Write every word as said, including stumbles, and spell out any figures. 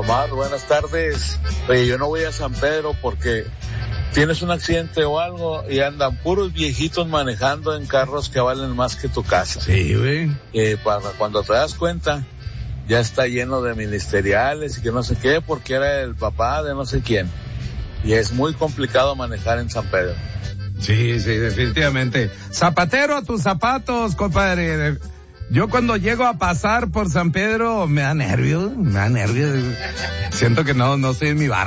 Omar, buenas tardes. Oye, yo no voy a San Pedro porque tienes un accidente o algo y andan puros viejitos manejando en carros que valen más que tu casa. Sí, güey. Eh, para cuando te das cuenta, ya está lleno de ministeriales y que no sé qué, porque era el papá de no sé quién. Y es muy complicado manejar en San Pedro. Sí, sí, definitivamente. Zapatero a tus zapatos, compadre. Yo cuando llego a pasar por San Pedro me da nervios, me da nervios. Siento que no, no estoy en mi barrio.